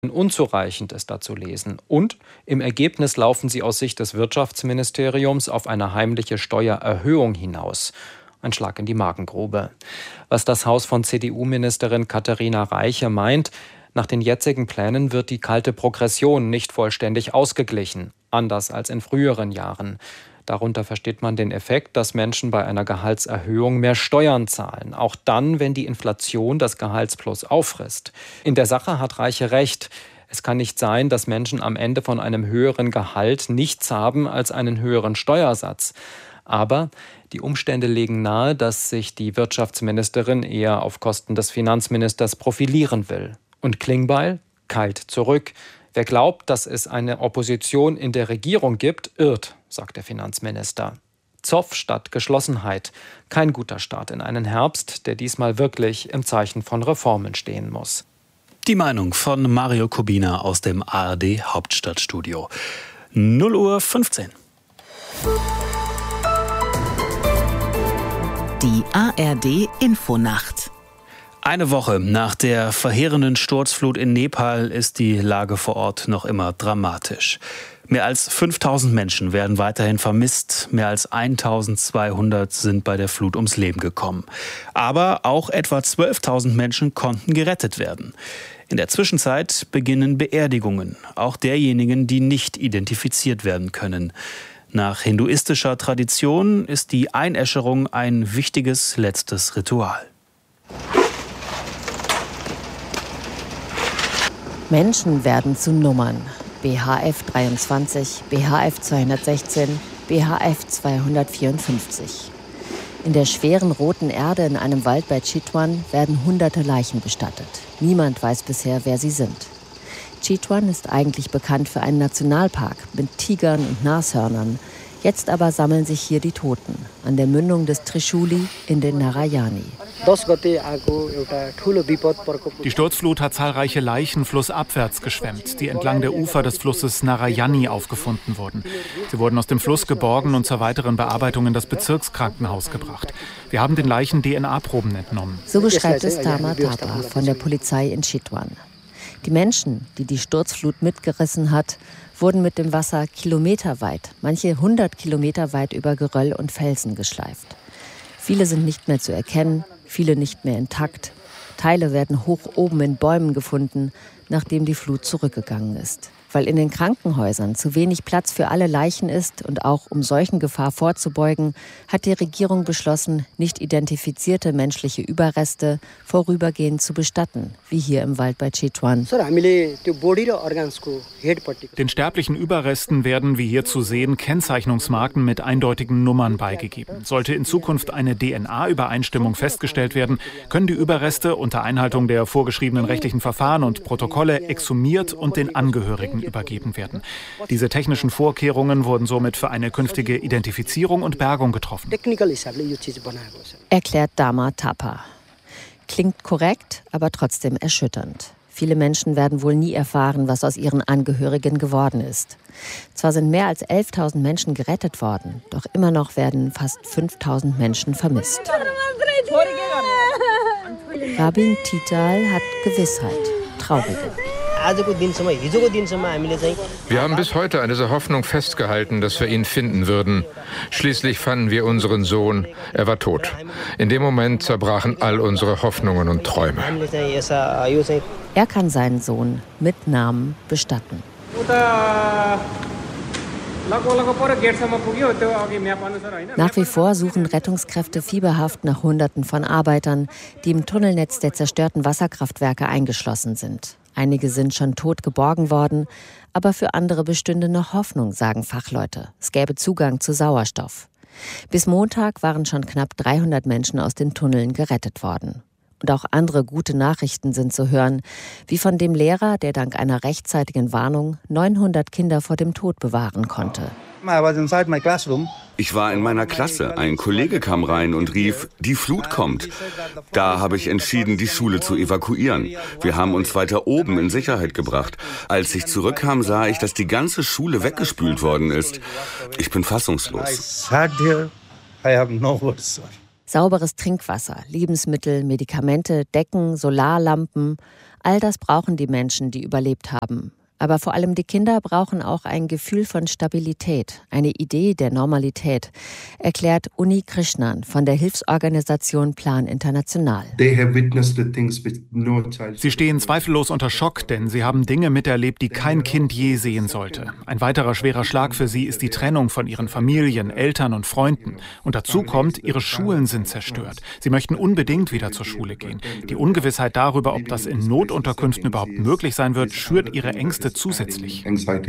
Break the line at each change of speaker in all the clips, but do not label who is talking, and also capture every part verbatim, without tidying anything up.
Unzureichend ist da zu lesen. Und im Ergebnis laufen sie aus Sicht des Wirtschaftsministeriums auf eine heimliche Steuererhöhung hinaus. Ein Schlag in die Magengrube. Was das Haus von C D U-Ministerin Katharina Reiche meint: Nach den jetzigen Plänen wird die kalte Progression nicht vollständig ausgeglichen, anders als in früheren Jahren. Darunter versteht man den Effekt, dass Menschen bei einer Gehaltserhöhung mehr Steuern zahlen, auch dann, wenn die Inflation das Gehaltsplus auffrisst. In der Sache hat Reiche recht. Es kann nicht sein, dass Menschen am Ende von einem höheren Gehalt nichts haben als einen höheren Steuersatz. Aber die Umstände legen nahe, dass sich die Wirtschaftsministerin eher auf Kosten des Finanzministers profilieren will. Und Klingbeil keilt zurück. Wer glaubt, dass es eine Opposition in der Regierung gibt, irrt, sagt der Finanzminister. Zoff statt Geschlossenheit. Kein guter Start in einen Herbst, der diesmal wirklich im Zeichen von Reformen stehen muss.
Die Meinung von Mario Kubina aus dem A R D Hauptstadtstudio. null Uhr fünfzehn.
Die A R D Infonacht.
Eine Woche nach der verheerenden Sturzflut in Nepal ist die Lage vor Ort noch immer dramatisch. Mehr als fünftausend Menschen werden weiterhin vermisst. Mehr als eintausendzweihundert sind bei der Flut ums Leben gekommen. Aber auch etwa zwölftausend Menschen konnten gerettet werden. In der Zwischenzeit beginnen Beerdigungen, auch derjenigen, die nicht identifiziert werden können. Nach hinduistischer Tradition ist die Einäscherung ein wichtiges letztes Ritual.
Menschen werden zu Nummern. B H F dreiundzwanzig, B H F zweihundertsechzehn, B H F zweihundertvierundfünfzig. In der schweren roten Erde in einem Wald bei Chitwan werden hunderte Leichen bestattet. Niemand weiß bisher, wer sie sind. Chitwan ist eigentlich bekannt für einen Nationalpark mit Tigern und Nashörnern. Jetzt aber sammeln sich hier die Toten an der Mündung des Trishuli in den Narayani.
Die Sturzflut hat zahlreiche Leichen flussabwärts geschwemmt, die entlang der Ufer des Flusses Narayani aufgefunden wurden. Sie wurden aus dem Fluss geborgen und zur weiteren Bearbeitung in das Bezirkskrankenhaus gebracht. Wir haben den Leichen D N A-Proben entnommen.
So beschreibt es Tama Tapa von der Polizei in Chitwan. Die Menschen, die die Sturzflut mitgerissen hat, wurden mit dem Wasser kilometerweit, manche hundert Kilometer weit über Geröll und Felsen geschleift. Viele sind nicht mehr zu erkennen, viele nicht mehr intakt. Teile werden hoch oben in Bäumen gefunden, nachdem die Flut zurückgegangen ist. Weil in den Krankenhäusern zu wenig Platz für alle Leichen ist und auch um Seuchengefahr vorzubeugen, hat die Regierung beschlossen, nicht identifizierte menschliche Überreste vorübergehend zu bestatten, wie hier im Wald bei Chitwan.
Den sterblichen Überresten werden, wie hier zu sehen, Kennzeichnungsmarken mit eindeutigen Nummern beigegeben. Sollte in Zukunft eine D N A-Übereinstimmung festgestellt werden, können die Überreste unter Einhaltung der vorgeschriebenen rechtlichen Verfahren und Protokolle exhumiert und den Angehörigen übergeben werden. Diese technischen Vorkehrungen wurden somit für eine künftige Identifizierung und Bergung getroffen.
Erklärt Dama Tapa. Klingt korrekt, aber trotzdem erschütternd. Viele Menschen werden wohl nie erfahren, was aus ihren Angehörigen geworden ist. Zwar sind mehr als elftausend Menschen gerettet worden, doch immer noch werden fast fünftausend Menschen vermisst. Rabin Tital hat Gewissheit, traurige.
Wir haben bis heute an dieser Hoffnung festgehalten, dass wir ihn finden würden. Schließlich fanden wir unseren Sohn. Er war tot. In dem Moment zerbrachen all unsere Hoffnungen und Träume.
Er kann seinen Sohn mit Namen bestatten. Nach wie vor suchen Rettungskräfte fieberhaft nach Hunderten von Arbeitern, die im Tunnelnetz der zerstörten Wasserkraftwerke eingeschlossen sind. Einige sind schon tot geborgen worden, aber für andere bestünde noch Hoffnung, sagen Fachleute. Es gäbe Zugang zu Sauerstoff. Bis Montag waren schon knapp dreihundert Menschen aus den Tunneln gerettet worden. Und auch andere gute Nachrichten sind zu hören, wie von dem Lehrer, der dank einer rechtzeitigen Warnung neunhundert Kinder vor dem Tod bewahren konnte.
Ich war in meiner Klasse. Ein Kollege kam rein und rief, die Flut kommt. Da habe ich entschieden, die Schule zu evakuieren. Wir haben uns weiter oben in Sicherheit gebracht. Als ich zurückkam, sah ich, dass die ganze Schule weggespült worden ist. Ich bin fassungslos.
Sauberes Trinkwasser, Lebensmittel, Medikamente, Decken, Solarlampen. All das brauchen die Menschen, die überlebt haben. Aber vor allem die Kinder brauchen auch ein Gefühl von Stabilität, eine Idee der Normalität, erklärt Uni Krishnan von der Hilfsorganisation Plan International.
Sie stehen zweifellos unter Schock, denn sie haben Dinge miterlebt, die kein Kind je sehen sollte. Ein weiterer schwerer Schlag für sie ist die Trennung von ihren Familien, Eltern und Freunden. Und dazu kommt, ihre Schulen sind zerstört. Sie möchten unbedingt wieder zur Schule gehen. Die Ungewissheit darüber, ob das in Notunterkünften überhaupt möglich sein wird, schürt ihre Ängste zusätzlich.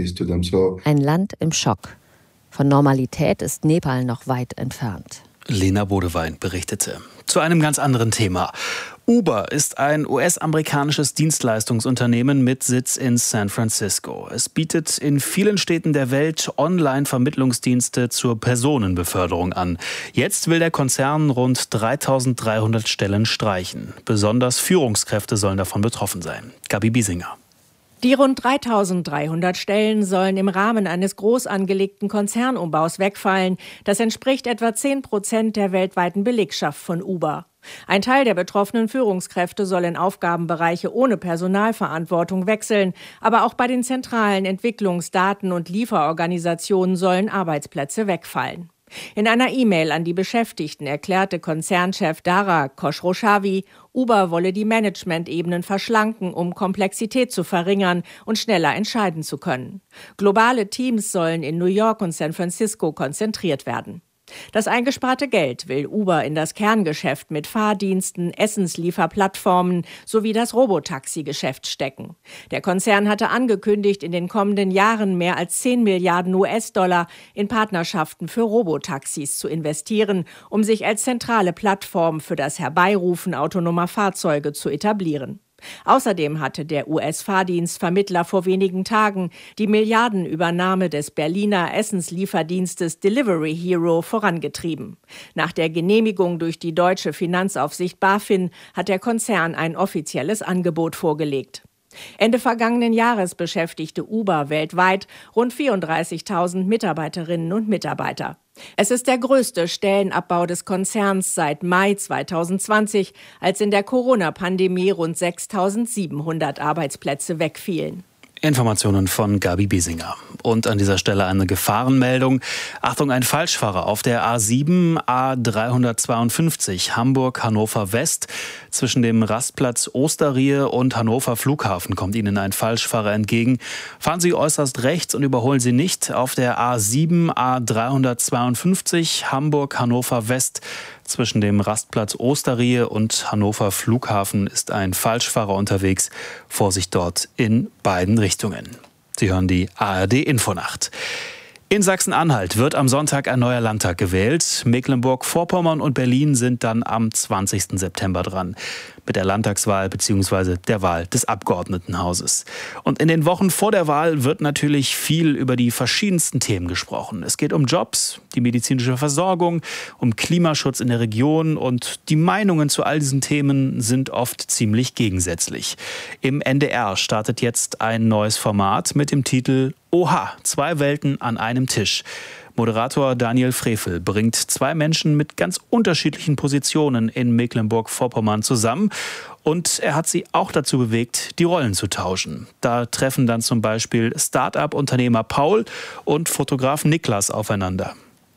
Ein Land im Schock. Von Normalität ist Nepal noch weit entfernt.
Lena Bodewein berichtete. Zu einem ganz anderen Thema. Uber ist ein U S-amerikanisches Dienstleistungsunternehmen mit Sitz in San Francisco. Es bietet in vielen Städten der Welt Online-Vermittlungsdienste zur Personenbeförderung an. Jetzt will der Konzern rund dreitausenddreihundert Stellen streichen. Besonders Führungskräfte sollen davon betroffen sein. Gabi Biesinger.
Die rund dreitausenddreihundert Stellen sollen im Rahmen eines groß angelegten Konzernumbaus wegfallen. Das entspricht etwa zehn Prozent der weltweiten Belegschaft von Uber. Ein Teil der betroffenen Führungskräfte soll in Aufgabenbereiche ohne Personalverantwortung wechseln. Aber auch bei den zentralen Entwicklungs-, Daten- und Lieferorganisationen sollen Arbeitsplätze wegfallen. In einer E-Mail an die Beschäftigten erklärte Konzernchef Dara Khosrowshahi, Uber wolle die Management-Ebenen verschlanken, um Komplexität zu verringern und schneller entscheiden zu können. Globale Teams sollen in New York und San Francisco konzentriert werden. Das eingesparte Geld will Uber in das Kerngeschäft mit Fahrdiensten, Essenslieferplattformen sowie das Robotaxi-Geschäft stecken. Der Konzern hatte angekündigt, in den kommenden Jahren mehr als zehn Milliarden U S-Dollar in Partnerschaften für Robotaxis zu investieren, um sich als zentrale Plattform für das Herbeirufen autonomer Fahrzeuge zu etablieren. Außerdem hatte der U S-Fahrdienstvermittler vor wenigen Tagen die Milliardenübernahme des Berliner Essenslieferdienstes Delivery Hero vorangetrieben. Nach der Genehmigung durch die deutsche Finanzaufsicht BaFin hat der Konzern ein offizielles Angebot vorgelegt. Ende vergangenen Jahres beschäftigte Uber weltweit rund vierunddreißigtausend Mitarbeiterinnen und Mitarbeiter. Es ist der größte Stellenabbau des Konzerns seit Mai zweitausendzwanzig, als in der Corona-Pandemie rund sechstausendsiebenhundert Arbeitsplätze wegfielen.
Informationen von Gabi Biesinger. Und an dieser Stelle eine Gefahrenmeldung. Achtung, ein Falschfahrer auf der A sieben A dreihundertzweiundfünfzig Hamburg-Hannover West. Zwischen dem Rastplatz Osterried und Hannover Flughafen kommt Ihnen ein Falschfahrer entgegen. Fahren Sie äußerst rechts und überholen Sie nicht. Auf der A sieben A dreihundertzweiundfünfzig Hamburg-Hannover West. Zwischen dem Rastplatz Osterried und Hannover Flughafen ist ein Falschfahrer unterwegs. Vorsicht dort in beiden Richtungen. Sie hören die A R D-Infonacht. In Sachsen-Anhalt wird am Sonntag ein neuer Landtag gewählt. Mecklenburg-Vorpommern und Berlin sind dann am zwanzigsten September dran. Mit der Landtagswahl bzw. der Wahl des Abgeordnetenhauses. Und in den Wochen vor der Wahl wird natürlich viel über die verschiedensten Themen gesprochen. Es geht um Jobs, die medizinische Versorgung, um Klimaschutz in der Region. Und die Meinungen zu all diesen Themen sind oft ziemlich gegensätzlich. Im N D R startet jetzt ein neues Format mit dem Titel Oha, zwei Welten an einem Tisch. Moderator Daniel Frevel bringt zwei Menschen mit ganz unterschiedlichen Positionen in Mecklenburg-Vorpommern zusammen. Und er hat sie auch dazu bewegt, die Rollen zu tauschen. Da treffen dann zum Beispiel Start-up-Unternehmer Paul und Fotograf Niklas aufeinander.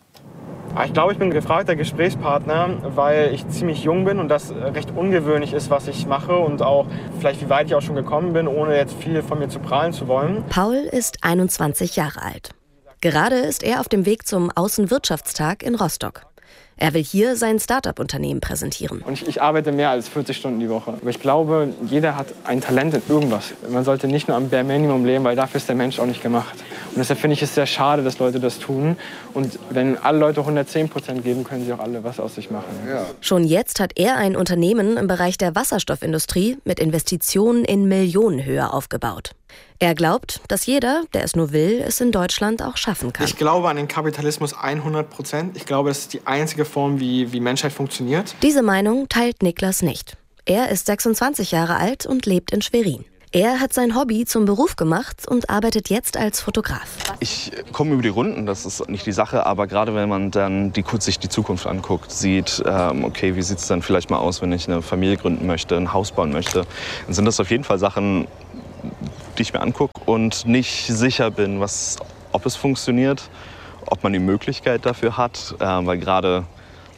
Ich glaube, ich bin ein gefragter Gesprächspartner, weil ich ziemlich jung bin und das recht ungewöhnlich ist, was ich mache und auch vielleicht wie weit ich auch schon gekommen bin, ohne jetzt viel von mir zu prahlen zu wollen.
Paul ist einundzwanzig Jahre alt. Gerade ist er auf dem Weg zum Außenwirtschaftstag in Rostock. Er will hier sein Start-up-Unternehmen präsentieren.
Und ich, ich arbeite mehr als vierzig Stunden die Woche. Aber ich glaube, jeder hat ein Talent in irgendwas. Man sollte nicht nur am Bare Minimum leben, weil dafür ist der Mensch auch nicht gemacht. Und deshalb finde ich es sehr schade, dass Leute das tun. Und wenn alle Leute hundertzehn Prozent geben, können sie auch alle was aus sich machen. Ja.
Schon jetzt hat er ein Unternehmen im Bereich der Wasserstoffindustrie mit Investitionen in Millionenhöhe aufgebaut. Er glaubt, dass jeder, der es nur will, es in Deutschland auch schaffen kann.
Ich glaube an den Kapitalismus hundert Prozent. Ich glaube, das ist die einzige Form, wie, wie Menschheit funktioniert.
Diese Meinung teilt Niklas nicht. Er ist sechsundzwanzig Jahre alt und lebt in Schwerin. Er hat sein Hobby zum Beruf gemacht und arbeitet jetzt als Fotograf.
Ich komme über die Runden, das ist nicht die Sache, aber gerade wenn man dann die, kurz sich die Zukunft anguckt, sieht, ähm, okay, wie sieht es dann vielleicht mal aus, wenn ich eine Familie gründen möchte, ein Haus bauen möchte, dann sind das auf jeden Fall Sachen, die ich mir angucke und nicht sicher bin, was, ob es funktioniert, ob man die Möglichkeit dafür hat, äh, weil gerade,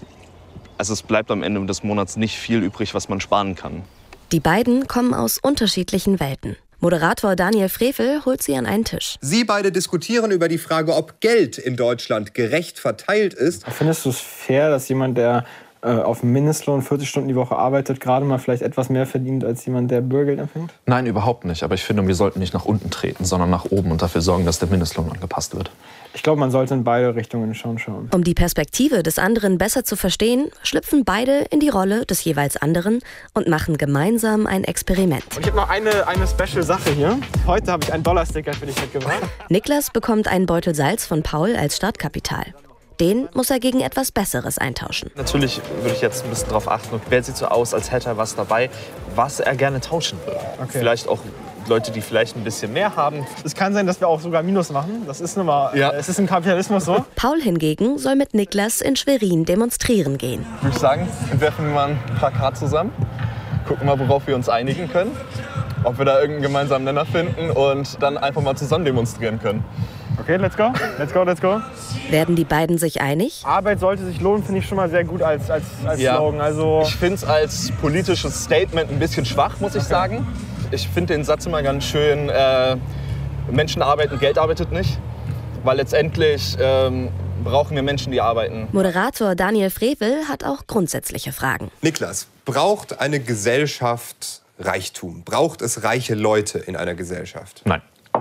also es bleibt am Ende des Monats nicht viel übrig, was man sparen kann.
Die beiden kommen aus unterschiedlichen Welten. Moderator Daniel Frevel holt sie an einen Tisch.
Sie beide diskutieren über die Frage, ob Geld in Deutschland gerecht verteilt ist.
Findest du es fair, dass jemand, der äh, auf Mindestlohn vierzig Stunden die Woche arbeitet, gerade mal vielleicht etwas mehr verdient als jemand, der Bürgergeld empfängt?
Nein, überhaupt nicht. Aber ich finde, wir sollten nicht nach unten treten, sondern nach oben und dafür sorgen, dass der Mindestlohn angepasst wird.
Ich glaube, man sollte in beide Richtungen schon schauen.
Um die Perspektive des anderen besser zu verstehen, schlüpfen beide in die Rolle des jeweils anderen und machen gemeinsam ein Experiment.
Und ich habe noch eine, eine Special-Sache hier. Heute habe ich einen Dollarsticker für dich mitgebracht.
Niklas bekommt einen Beutel Salz von Paul als Startkapital. Den muss er gegen etwas Besseres eintauschen.
Natürlich würde ich jetzt ein bisschen darauf achten, wer sieht so aus, als hätte er was dabei, was er gerne tauschen würde. Okay. Vielleicht auch Leute, die vielleicht ein bisschen mehr haben.
Es kann sein, dass wir auch sogar Minus machen. Das ist nun mal, ja. Es ist im Kapitalismus so.
Paul hingegen soll mit Niklas in Schwerin demonstrieren gehen.
Würde ich sagen, entwerfen wir mal ein Plakat zusammen, gucken mal, worauf wir uns einigen können, ob wir da irgendeinen gemeinsamen Nenner finden und dann einfach mal zusammen demonstrieren können.
Okay, let's go, let's go, let's go.
Werden die beiden sich einig?
Arbeit sollte sich lohnen, finde ich schon mal sehr gut als, als, als
ja.
Slogan. Also
ich finde es als politisches Statement ein bisschen schwach, muss ich okay. sagen. Ich finde den Satz immer ganz schön, äh, Menschen arbeiten, Geld arbeitet nicht. Weil letztendlich ähm, brauchen wir Menschen, die arbeiten.
Moderator Daniel Frevel hat auch grundsätzliche Fragen.
Niklas, braucht eine Gesellschaft Reichtum? Braucht es reiche Leute in einer Gesellschaft?
Nein.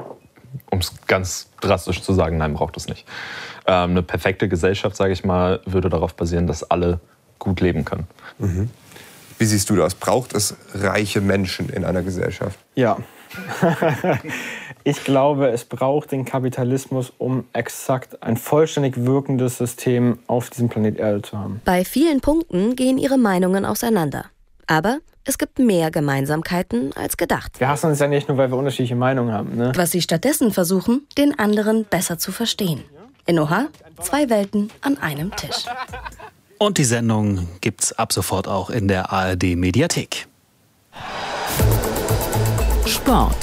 Um es ganz drastisch zu sagen, nein, braucht es nicht. Ähm, eine perfekte Gesellschaft, sage ich mal, würde darauf basieren, dass alle gut leben können.
Mhm. Wie siehst du das? Braucht es reiche Menschen in einer Gesellschaft?
Ja. Ich glaube, es braucht den Kapitalismus, um exakt ein vollständig wirkendes System auf diesem Planet Erde zu haben.
Bei vielen Punkten gehen ihre Meinungen auseinander. Aber es gibt mehr Gemeinsamkeiten als gedacht.
Wir hassen uns ja nicht nur, weil wir unterschiedliche Meinungen haben. Ne?
Was sie stattdessen versuchen, den anderen besser zu verstehen. In Oha, zwei Welten an einem Tisch.
Und die Sendung gibt's ab sofort auch in der A R D-Mediathek.
Sport.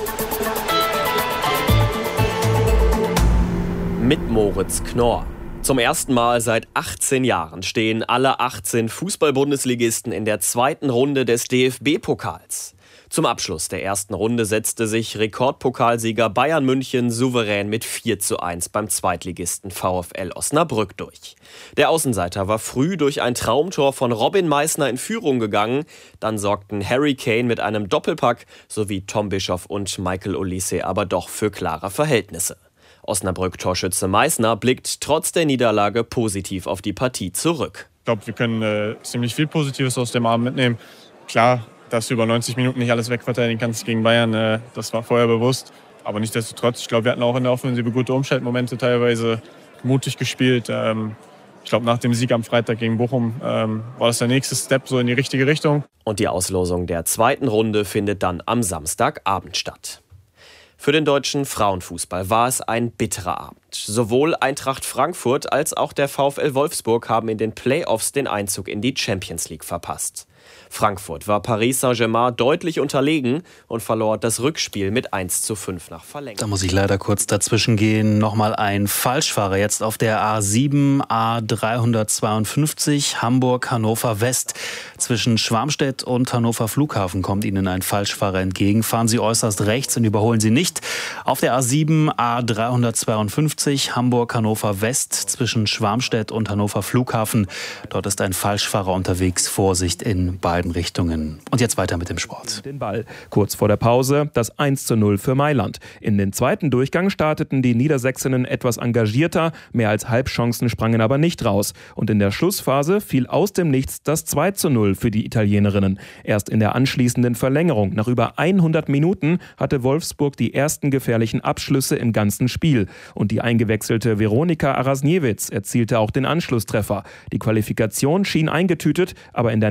Mit Moritz Knorr. Zum ersten Mal seit achtzehn Jahren stehen alle achtzehn Fußball-Bundesligisten in der zweiten Runde des D F B-Pokals. Zum Abschluss der ersten Runde setzte sich Rekordpokalsieger Bayern München souverän mit vier zu eins beim Zweitligisten VfL Osnabrück durch. Der Außenseiter war früh durch ein Traumtor von Robin Meissner in Führung gegangen. Dann sorgten Harry Kane mit einem Doppelpack sowie Tom Bischoff und Michael Olise aber doch für klare Verhältnisse. Osnabrück-Torschütze Meissner blickt trotz der Niederlage positiv auf die Partie zurück.
Ich glaube, wir können äh, ziemlich viel Positives aus dem Abend mitnehmen. Klar, dass du über neunzig Minuten nicht alles wegverteidigen kannst gegen Bayern, äh, das war vorher bewusst. Aber nichtsdestotrotz, ich glaube, wir hatten auch in der Offensive gute Umschaltmomente, teilweise mutig gespielt. Ähm, ich glaube, nach dem Sieg am Freitag gegen Bochum ähm, war das der nächste Step so in die richtige Richtung.
Und die Auslosung der zweiten Runde findet dann am Samstagabend statt. Für den deutschen Frauenfußball war es ein bitterer Abend. Sowohl Eintracht Frankfurt als auch der VfL Wolfsburg haben in den Playoffs den Einzug in die Champions League verpasst. Frankfurt war Paris Saint-Germain deutlich unterlegen und verlor das Rückspiel mit eins zu fünf nach Verlängerung.
Da muss ich leider kurz dazwischen gehen. Nochmal ein Falschfahrer jetzt auf der A sieben A dreihundertzweiundfünfzig Hamburg-Hannover West. Zwischen Schwarmstedt und Hannover Flughafen kommt Ihnen ein Falschfahrer entgegen. Fahren Sie äußerst rechts und überholen Sie nicht. Auf der A sieben A dreihundertzweiundfünfzig Hamburg-Hannover West zwischen Schwarmstedt und Hannover Flughafen. Dort ist ein Falschfahrer unterwegs. Vorsicht in beiden Richtungen. Und jetzt weiter mit dem Sport.
Den Ball. Kurz vor der Pause das eins zu null für Mailand. In den zweiten Durchgang starteten die Niedersächsinnen etwas engagierter, mehr als Halbchancen sprangen aber nicht raus. Und in der Schlussphase fiel aus dem Nichts das zwei zu null für die Italienerinnen. Erst in der anschließenden Verlängerung, nach über hundert Minuten, hatte Wolfsburg die ersten gefährlichen Abschlüsse im ganzen Spiel. Und die eingewechselte Veronika Arasniewicz erzielte auch den Anschlusstreffer. Die Qualifikation schien eingetütet, aber in der Nachspiel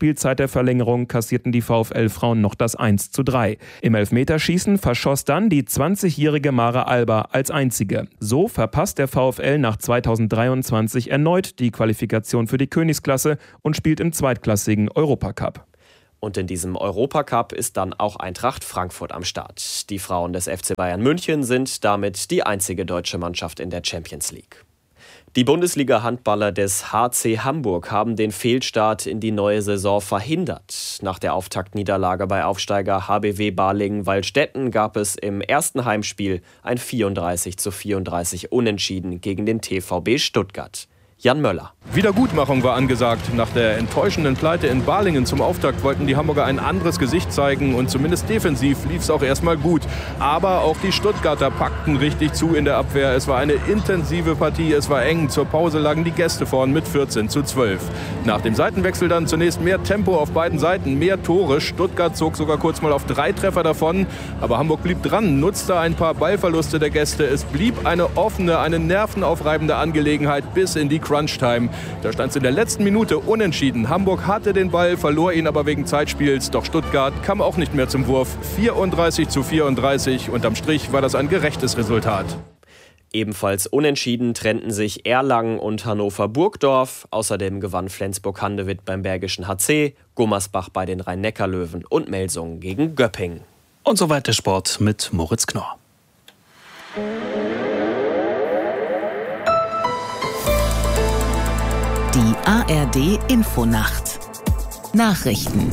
Spielzeit der Verlängerung kassierten die VfL-Frauen noch das eins zu drei. Im Elfmeterschießen verschoss dann die zwanzigjährige Mara Alba als einzige. So verpasst der VfL nach zweitausenddreiundzwanzig erneut die Qualifikation für die Königsklasse und spielt im zweitklassigen Europacup.
Und in diesem Europacup ist dann auch Eintracht Frankfurt am Start. Die Frauen des F C Bayern München sind damit die einzige deutsche Mannschaft in der Champions League. Die Bundesliga-Handballer des H C Hamburg haben den Fehlstart in die neue Saison verhindert. Nach der Auftaktniederlage bei Aufsteiger H B W Balingen-Waldstätten gab es im ersten Heimspiel ein vierunddreißig zu vierunddreißig Unentschieden gegen den T V B Stuttgart. Jan Möller.
Wiedergutmachung war angesagt. Nach der enttäuschenden Pleite in Balingen zum Auftakt wollten die Hamburger ein anderes Gesicht zeigen und zumindest defensiv lief es auch erstmal gut. Aber auch die Stuttgarter packten richtig zu in der Abwehr. Es war eine intensive Partie, es war eng. Zur Pause lagen die Gäste vorn mit vierzehn zu zwölf. Nach dem Seitenwechsel dann zunächst mehr Tempo auf beiden Seiten, mehr Tore. Stuttgart zog sogar kurz mal auf drei Treffer davon. Aber Hamburg blieb dran, nutzte ein paar Ballverluste der Gäste. Es blieb eine offene, eine nervenaufreibende Angelegenheit bis in die Crunch-Time. Da stand es in der letzten Minute unentschieden. Hamburg hatte den Ball, verlor ihn aber wegen Zeitspiels. Doch Stuttgart kam auch nicht mehr zum Wurf. vierunddreißig zu vierunddreißig. Unterm Strich war das ein gerechtes Resultat.
Ebenfalls unentschieden trennten sich Erlangen und Hannover-Burgdorf. Außerdem gewann Flensburg-Handewitt beim Bergischen H C, Gummersbach bei den Rhein-Neckar-Löwen und Melsungen gegen Göppingen.
Und soweit der Sport mit Moritz Knorr.
Die A R D Infonacht. Nachrichten.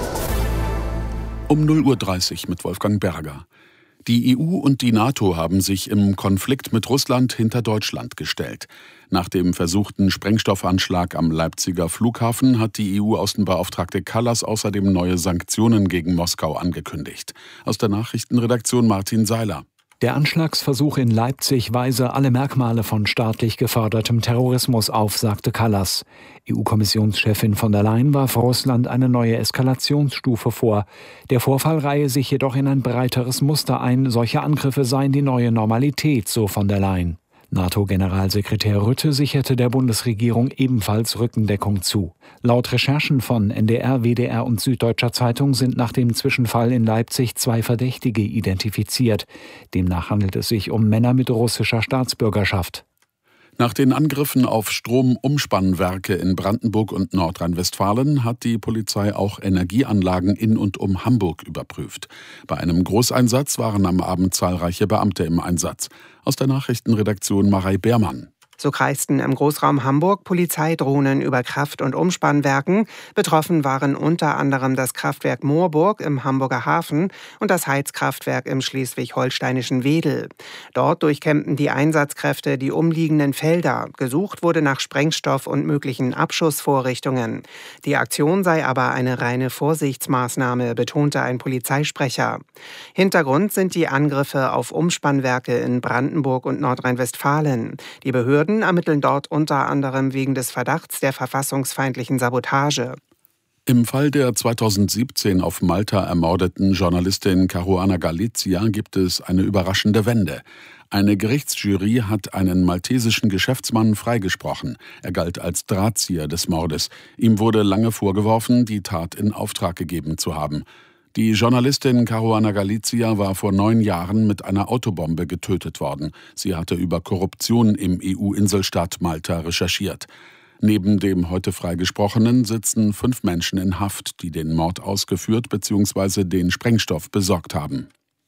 Um null Uhr dreißig mit Wolfgang Berger. Die E U und die NATO haben sich im Konflikt mit Russland hinter Deutschland gestellt. Nach dem versuchten Sprengstoffanschlag am Leipziger Flughafen hat die E U-Außenbeauftragte Kallas außerdem neue Sanktionen gegen Moskau angekündigt. Aus der Nachrichtenredaktion Martin Seiler.
Der Anschlagsversuch in Leipzig weise alle Merkmale von staatlich gefördertem Terrorismus auf, sagte Kallas. E U-Kommissionschefin von der Leyen warf Russland eine neue Eskalationsstufe vor. Der Vorfall reihe sich jedoch in ein breiteres Muster ein. Solche Angriffe seien die neue Normalität, so von der Leyen. NATO-Generalsekretär Rutte sicherte der Bundesregierung ebenfalls Rückendeckung zu. Laut Recherchen von N D R, W D R und Süddeutscher Zeitung sind nach dem Zwischenfall in Leipzig zwei Verdächtige identifiziert. Demnach handelt es sich um Männer mit russischer Staatsbürgerschaft.
Nach den Angriffen auf Stromumspannwerke in Brandenburg und Nordrhein-Westfalen hat die Polizei auch Energieanlagen in und um Hamburg überprüft. Bei einem Großeinsatz waren am Abend zahlreiche Beamte im Einsatz. Aus der Nachrichtenredaktion Marei Beermann.
So kreisten im Großraum Hamburg Polizeidrohnen über Kraft- und Umspannwerken. Betroffen waren unter anderem das Kraftwerk Moorburg im Hamburger Hafen und das Heizkraftwerk im schleswig-holsteinischen Wedel. Dort durchkämmten die Einsatzkräfte die umliegenden Felder. Gesucht wurde nach Sprengstoff und möglichen Abschussvorrichtungen. Die Aktion sei aber eine reine Vorsichtsmaßnahme, betonte ein Polizeisprecher. Hintergrund sind die Angriffe auf Umspannwerke in Brandenburg und Nordrhein-Westfalen. Die Behörden ermitteln dort unter anderem wegen des Verdachts der verfassungsfeindlichen Sabotage.
Im Fall der zweitausendsiebzehn auf Malta ermordeten Journalistin Caruana Galizia gibt es eine überraschende Wende. Eine Gerichtsjury hat einen maltesischen Geschäftsmann freigesprochen. Er galt als Drahtzieher des Mordes. Ihm wurde lange vorgeworfen, die Tat in Auftrag gegeben zu haben. Die Journalistin Caruana Galizia war vor neun Jahren mit einer Autobombe getötet worden. Sie hatte über Korruption im E U-Inselstaat Malta recherchiert. Neben dem heute Freigesprochenen sitzen fünf Menschen in Haft, die den Mord ausgeführt bzw. den Sprengstoff besorgt haben.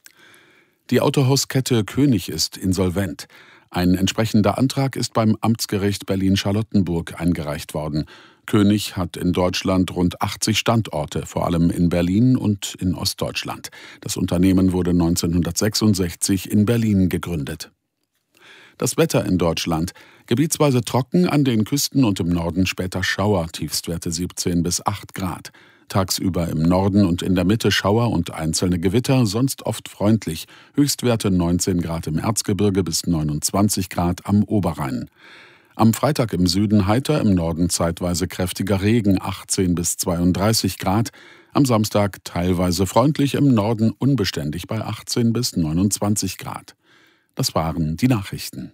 Die Autohauskette König ist insolvent. Ein entsprechender Antrag ist beim Amtsgericht Berlin-Charlottenburg eingereicht worden. König hat in Deutschland rund achtzig Standorte, vor allem in Berlin und in Ostdeutschland. Das Unternehmen wurde neunzehnhundertsechsundsechzig in Berlin gegründet. Das Wetter in Deutschland. Gebietsweise trocken, an den Küsten und im Norden später Schauer, Tiefstwerte siebzehn bis acht Grad. Tagsüber im Norden und in der Mitte Schauer und einzelne Gewitter, sonst oft freundlich. Höchstwerte neunzehn Grad im Erzgebirge bis neunundzwanzig Grad am Oberrhein. Am Freitag im Süden heiter, im Norden zeitweise kräftiger Regen, achtzehn bis zweiunddreißig Grad. Am Samstag teilweise freundlich, im Norden unbeständig bei achtzehn bis neunundzwanzig Grad. Das waren die Nachrichten.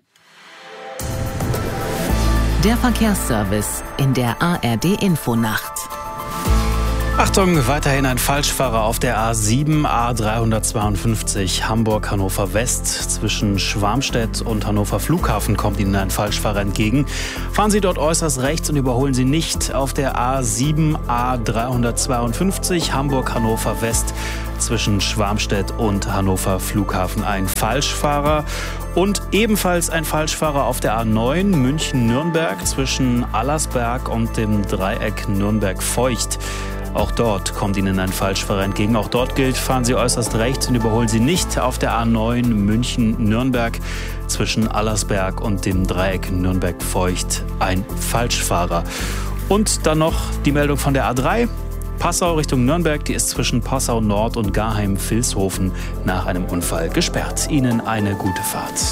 Der Verkehrsservice in der A R D Infonacht.
Achtung, weiterhin ein Falschfahrer auf der A sieben, A dreihundertzweiundfünfzig Hamburg-Hannover West. Zwischen Schwarmstedt und Hannover Flughafen kommt Ihnen ein Falschfahrer entgegen. Fahren Sie dort äußerst rechts und überholen Sie nicht auf der A sieben, A dreihundertzweiundfünfzig Hamburg-Hannover West. Zwischen Schwarmstedt und Hannover Flughafen ein Falschfahrer. Und ebenfalls ein Falschfahrer auf der A neun München-Nürnberg zwischen Allersberg und dem Dreieck Nürnberg-Feucht. Auch dort kommt Ihnen ein Falschfahrer entgegen. Auch dort gilt, fahren Sie äußerst rechts und überholen Sie nicht auf der A neun München-Nürnberg zwischen Allersberg und dem Dreieck Nürnberg-Feucht ein Falschfahrer. Und dann noch die Meldung von der A drei. Passau Richtung Nürnberg, die ist zwischen Passau Nord und Garheim-Vilshofen nach einem Unfall gesperrt. Ihnen eine gute Fahrt.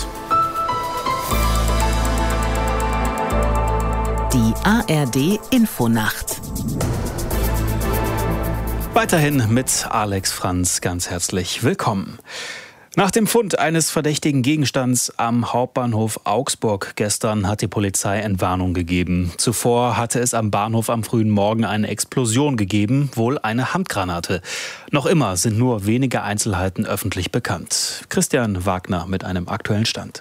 Die A R D Infonacht.
Weiterhin mit Alex Franz ganz herzlich willkommen. Nach dem Fund eines verdächtigen Gegenstands am Hauptbahnhof Augsburg gestern hat die Polizei Entwarnung gegeben. Zuvor hatte es am Bahnhof am frühen Morgen eine Explosion gegeben, wohl eine Handgranate. Noch immer sind nur wenige Einzelheiten öffentlich bekannt. Christian Wagner mit einem aktuellen Stand.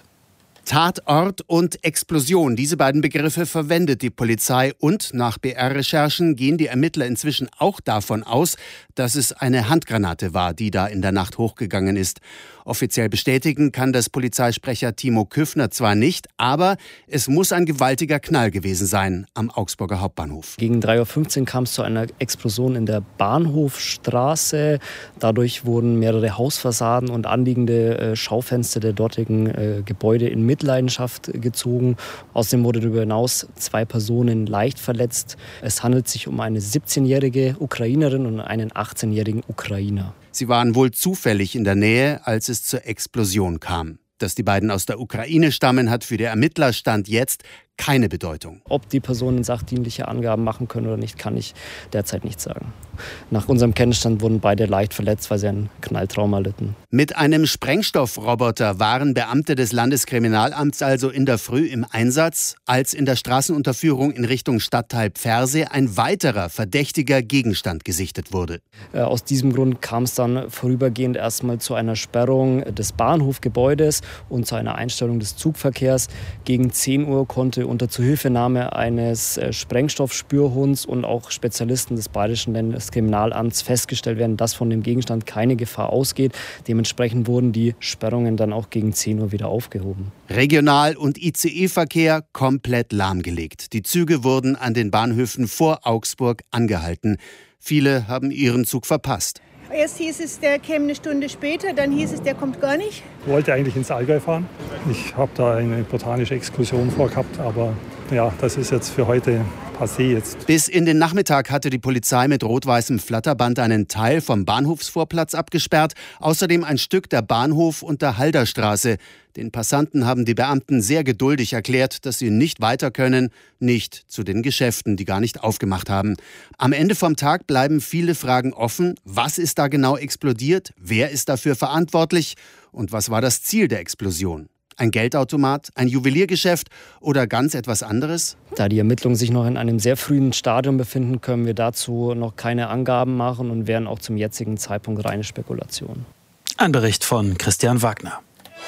Tatort und Explosion, diese beiden Begriffe verwendet die Polizei und nach B R-Recherchen gehen die Ermittler inzwischen auch davon aus, dass es eine Handgranate war, die da in der Nacht hochgegangen ist. Offiziell bestätigen kann das Polizeisprecher Timo Küffner zwar nicht, aber es muss ein gewaltiger Knall gewesen sein am Augsburger Hauptbahnhof.
Gegen drei Uhr fünfzehn kam es zu einer Explosion in der Bahnhofstraße. Dadurch wurden mehrere Hausfassaden und anliegende äh, Schaufenster der dortigen äh, Gebäude in Mitleidenschaft gezogen. Außerdem wurde darüber hinaus zwei Personen leicht verletzt. Es handelt sich um eine siebzehnjährige Ukrainerin und einen achtzehnjährigen Ukrainer.
Sie waren wohl zufällig in der Nähe, als es zur Explosion kam. Dass die beiden aus der Ukraine stammen, hat für die Ermittler Stand jetzt keine Bedeutung.
Ob die Personen sachdienliche Angaben machen können oder nicht, kann ich derzeit nicht sagen. Nach unserem Kenntnisstand wurden beide leicht verletzt, weil sie ein Knalltrauma litten.
Mit einem Sprengstoffroboter waren Beamte des Landeskriminalamts also in der Früh im Einsatz, als in der Straßenunterführung in Richtung Stadtteil Pferse ein weiterer verdächtiger Gegenstand gesichtet wurde.
Aus diesem Grund kam es dann vorübergehend erstmal zu einer Sperrung des Bahnhofgebäudes und zu einer Einstellung des Zugverkehrs. Gegen zehn Uhr konnte unter Zuhilfenahme eines Sprengstoffspürhunds und auch Spezialisten des Bayerischen Landeskriminalamts festgestellt werden, dass von dem Gegenstand keine Gefahr ausgeht. Dementsprechend wurden die Sperrungen dann auch gegen zehn Uhr wieder aufgehoben.
Regional- und I C E-Verkehr komplett lahmgelegt. Die Züge wurden an den Bahnhöfen vor Augsburg angehalten. Viele haben ihren Zug verpasst.
Erst hieß es, der käme eine Stunde später, dann hieß es, der kommt gar nicht.
Ich wollte eigentlich ins Allgäu fahren. Ich habe da eine botanische Exkursion vorgehabt, aber ja, das ist jetzt für heute passé jetzt.
Bis in den Nachmittag hatte die Polizei mit rot-weißem Flatterband einen Teil vom Bahnhofsvorplatz abgesperrt, außerdem ein Stück der Bahnhof- und der Halderstraße. Den Passanten haben die Beamten sehr geduldig erklärt, dass sie nicht weiter können, nicht zu den Geschäften, die gar nicht aufgemacht haben. Am Ende vom Tag bleiben viele Fragen offen. Was ist da genau explodiert? Wer ist dafür verantwortlich? Und was war das Ziel der Explosion? Ein Geldautomat, ein Juweliergeschäft oder ganz etwas anderes?
Da die Ermittlungen sich noch in einem sehr frühen Stadium befinden, können wir dazu noch keine Angaben machen und wären auch zum jetzigen Zeitpunkt reine Spekulation.
Ein Bericht von Christian Wagner.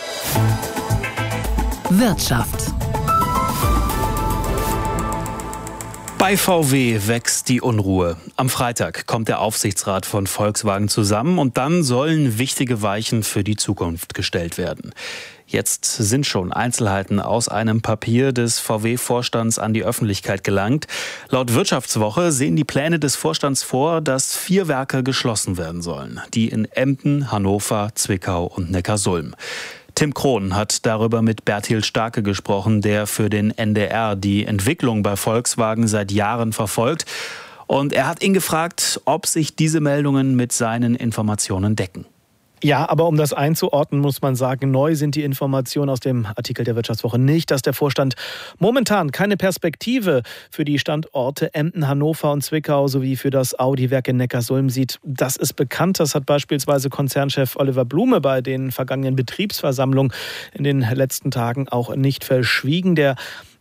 Wirtschaft.
Bei V W wächst die Unruhe. Am Freitag kommt der Aufsichtsrat von Volkswagen zusammen und dann sollen wichtige Weichen für die Zukunft gestellt werden. Jetzt sind schon Einzelheiten aus einem Papier des V W-Vorstands an die Öffentlichkeit gelangt. Laut Wirtschaftswoche sehen die Pläne des Vorstands vor, dass vier Werke geschlossen werden sollen. Die in Emden, Hannover, Zwickau und Neckarsulm. Tim Krohn hat darüber mit Berthild Starke gesprochen, der für den N D R die Entwicklung bei Volkswagen seit Jahren verfolgt. Und er hat ihn gefragt, ob sich diese Meldungen mit seinen Informationen decken.
Ja, aber um das einzuordnen, muss man sagen, neu sind die Informationen aus dem Artikel der Wirtschaftswoche nicht, dass der Vorstand momentan keine Perspektive für die Standorte Emden, Hannover und Zwickau sowie für das Audi-Werk in Neckarsulm sieht. Das ist bekannt. Das hat beispielsweise Konzernchef Oliver Blume bei den vergangenen Betriebsversammlungen in den letzten Tagen auch nicht verschwiegen. Der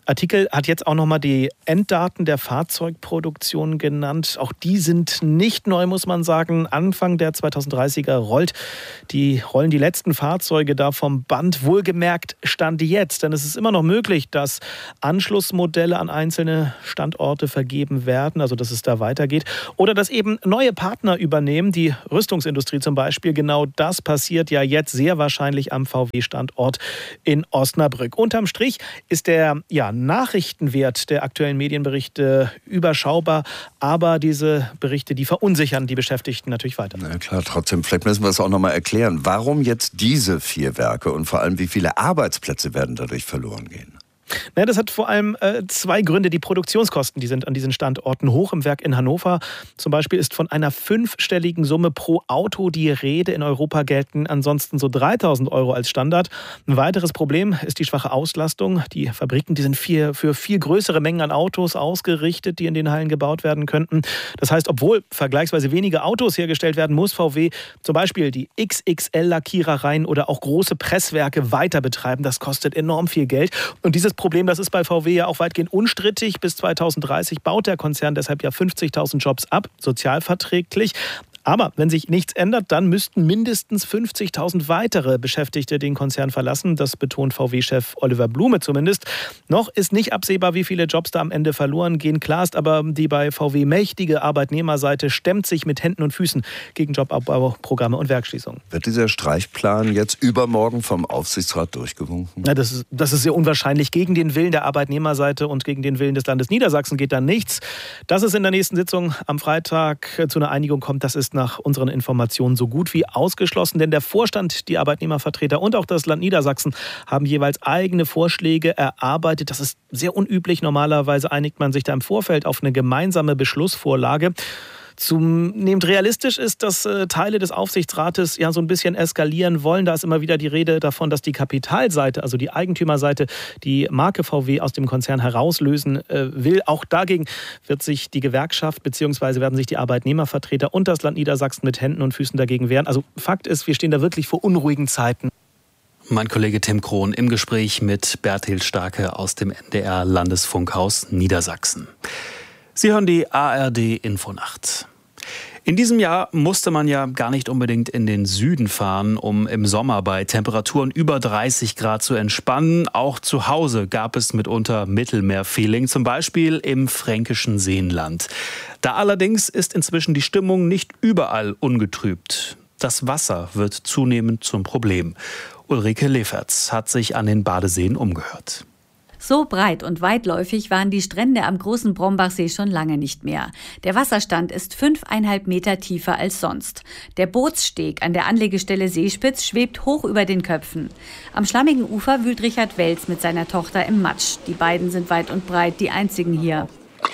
Artikel hat jetzt auch nochmal die Enddaten der Fahrzeugproduktion genannt. Auch die sind nicht neu, muss man sagen. Anfang der zweitausenddreißiger rollt die, rollen die letzten Fahrzeuge da vom Band. Wohlgemerkt Stand jetzt, denn es ist immer noch möglich, dass Anschlussmodelle an einzelne Standorte vergeben werden, also dass es da weitergeht. Oder dass eben neue Partner übernehmen, die Rüstungsindustrie zum Beispiel. Genau das passiert ja jetzt sehr wahrscheinlich am V W-Standort in Osnabrück. Unterm Strich ist der ja, Nachrichtenwert der aktuellen Medienberichte überschaubar, aber diese Berichte, die verunsichern die Beschäftigten natürlich weiter.
Na klar, trotzdem, vielleicht müssen wir es auch noch mal erklären. Warum jetzt diese vier Werke und vor allem, wie viele Arbeitsplätze werden dadurch verloren gehen?
Ja, das hat vor allem äh, zwei Gründe. Die Produktionskosten, die sind an diesen Standorten hoch. Im Werk in Hannover zum Beispiel ist von einer fünfstelligen Summe pro Auto die Rede. In Europa gelten ansonsten so dreitausend Euro als Standard. Ein weiteres Problem ist die schwache Auslastung. Die Fabriken, die sind viel, für viel größere Mengen an Autos ausgerichtet, die in den Hallen gebaut werden könnten. Das heißt, obwohl vergleichsweise wenige Autos hergestellt werden, muss V W zum Beispiel die X X L-Lackierereien oder auch große Presswerke weiter betreiben. Das kostet enorm viel Geld. Und dieses Problem, das ist bei V W ja auch weitgehend unstrittig. Bis zweitausenddreißig baut der Konzern deshalb ja fünfzigtausend Jobs ab, sozialverträglich. Aber wenn sich nichts ändert, dann müssten mindestens fünfzigtausend weitere Beschäftigte den Konzern verlassen. Das betont V W-Chef Oliver Blume zumindest. Noch ist nicht absehbar, wie viele Jobs da am Ende verloren gehen. Klar ist aber, die bei V W mächtige Arbeitnehmerseite stemmt sich mit Händen und Füßen gegen Jobabbauprogramme und Werkschließungen.
Wird dieser Streichplan jetzt übermorgen vom Aufsichtsrat durchgewunken?
Na, das ist, das ist sehr unwahrscheinlich. Gegen den Willen der Arbeitnehmerseite und gegen den Willen des Landes Niedersachsen geht da nichts. Dass es in der nächsten Sitzung am Freitag zu einer Einigung kommt, das ist nach unseren Informationen so gut wie ausgeschlossen, denn der Vorstand, die Arbeitnehmervertreter und auch das Land Niedersachsen haben jeweils eigene Vorschläge erarbeitet. Das ist sehr unüblich. Normalerweise einigt man sich da im Vorfeld auf eine gemeinsame Beschlussvorlage. Zunehmend realistisch ist, dass äh, Teile des Aufsichtsrates ja so ein bisschen eskalieren wollen. Da ist immer wieder die Rede davon, dass die Kapitalseite, also die Eigentümerseite, die Marke V W aus dem Konzern herauslösen äh, will. Auch dagegen wird sich die Gewerkschaft bzw. werden sich die Arbeitnehmervertreter und das Land Niedersachsen mit Händen und Füßen dagegen wehren. Also Fakt ist, wir stehen da wirklich vor unruhigen Zeiten.
Mein Kollege Tim Krohn im Gespräch mit Berthild Starke aus dem N D R-Landesfunkhaus Niedersachsen. Sie hören die A R D-Infonacht. In diesem Jahr musste man ja gar nicht unbedingt in den Süden fahren, um im Sommer bei Temperaturen über dreißig Grad zu entspannen. Auch zu Hause gab es mitunter Mittelmeer-Feeling, zum Beispiel im fränkischen Seenland. Da allerdings ist inzwischen die Stimmung nicht überall ungetrübt. Das Wasser wird zunehmend zum Problem. Ulrike Leferz hat sich an den Badeseen umgehört.
So breit und weitläufig waren die Strände am großen Brombachsee schon lange nicht mehr. Der Wasserstand ist fünfeinhalb Meter tiefer als sonst. Der Bootssteg an der Anlegestelle Seespitz schwebt hoch über den Köpfen. Am schlammigen Ufer wühlt Richard Welz mit seiner Tochter im Matsch. Die beiden sind weit und breit die einzigen hier.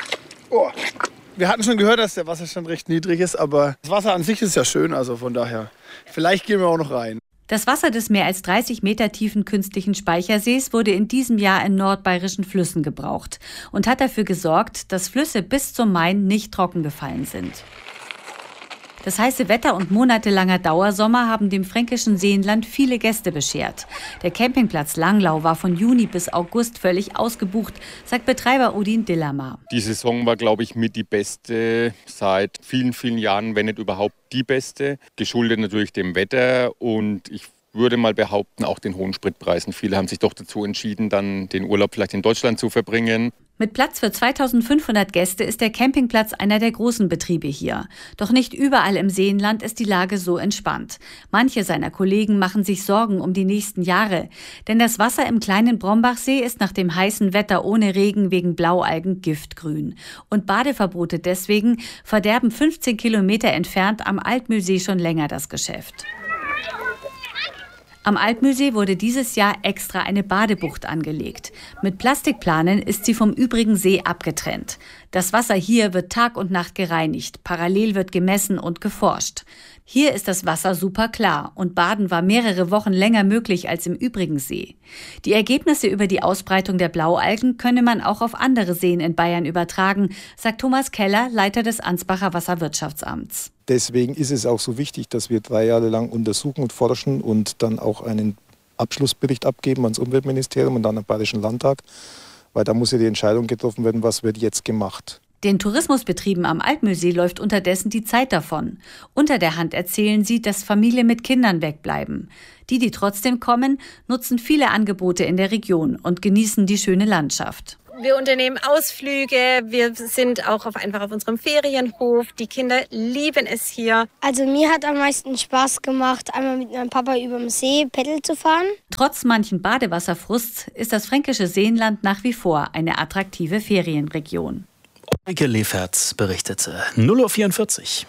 Oh. Wir hatten schon gehört, dass der Wasserstand recht niedrig ist, aber das Wasser an sich ist ja schön, also von daher. Vielleicht gehen wir auch noch rein.
Das Wasser des mehr als dreißig Meter tiefen künstlichen Speichersees wurde in diesem Jahr in nordbayerischen Flüssen gebraucht und hat dafür gesorgt, dass Flüsse bis zum Main nicht trocken gefallen sind. Das heiße Wetter und monatelanger Dauersommer haben dem fränkischen Seenland viele Gäste beschert. Der Campingplatz Langlau war von Juni bis August völlig ausgebucht, sagt Betreiber Odin Dillamar.
Die Saison war, glaube ich, mit die beste seit vielen, vielen Jahren, wenn nicht überhaupt die beste. Geschuldet natürlich dem Wetter und ich würde mal behaupten, auch den hohen Spritpreisen. Viele haben sich doch dazu entschieden, dann den Urlaub vielleicht in Deutschland zu verbringen.
Mit Platz für zweitausendfünfhundert Gäste ist der Campingplatz einer der großen Betriebe hier. Doch nicht überall im Seenland ist die Lage so entspannt. Manche seiner Kollegen machen sich Sorgen um die nächsten Jahre. Denn das Wasser im kleinen Brombachsee ist nach dem heißen Wetter ohne Regen wegen Blaualgen giftgrün. Und Badeverbote deswegen verderben fünfzehn Kilometer entfernt am Altmühlsee schon länger das Geschäft. Am Altmühlsee wurde dieses Jahr extra eine Badebucht angelegt. Mit Plastikplanen ist sie vom übrigen See abgetrennt. Das Wasser hier wird Tag und Nacht gereinigt. Parallel wird gemessen und geforscht. Hier ist das Wasser super klar und Baden war mehrere Wochen länger möglich als im übrigen See. Die Ergebnisse über die Ausbreitung der Blaualgen könne man auch auf andere Seen in Bayern übertragen, sagt Thomas Keller, Leiter des Ansbacher Wasserwirtschaftsamts.
Deswegen ist es auch so wichtig, dass wir drei Jahre lang untersuchen und forschen und dann auch einen Abschlussbericht abgeben ans Umweltministerium und dann am Bayerischen Landtag. weil da muss ja die Entscheidung getroffen werden, was wird jetzt gemacht.
Den Tourismusbetrieben am Altmühlsee läuft unterdessen die Zeit davon. Unter der Hand erzählen sie, dass Familien mit Kindern wegbleiben. Die, die trotzdem kommen, nutzen viele Angebote in der Region und genießen die schöne Landschaft.
Wir unternehmen Ausflüge, wir sind auch auf, einfach auf unserem Ferienhof. Die Kinder lieben es hier.
Also mir hat am meisten Spaß gemacht, einmal mit meinem Papa über den See Paddel zu fahren.
Trotz manchen Badewasserfrusts ist das fränkische Seenland nach wie vor eine attraktive Ferienregion.
Ulrike Leferz berichtete. null Uhr vierundvierzig.